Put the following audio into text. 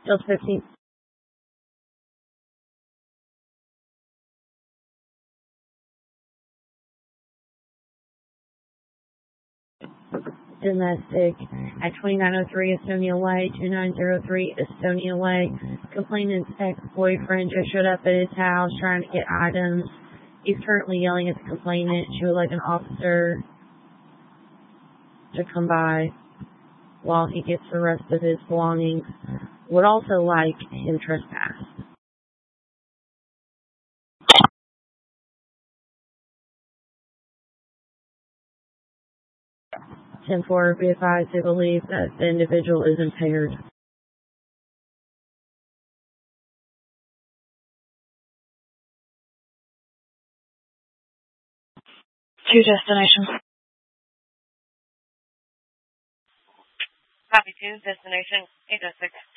Field 15. Domestic at 2903 Estonia Way, 2903 Estonia Way. Complainant's ex-boyfriend just showed up at his house trying to get items. He's currently yelling at the complainant. She would like an officer to come by while he gets the rest of his belongings. Would also like him trespassed. 10-4, be advised they believe that the individual is impaired. To destination. Copy 2, destination 806.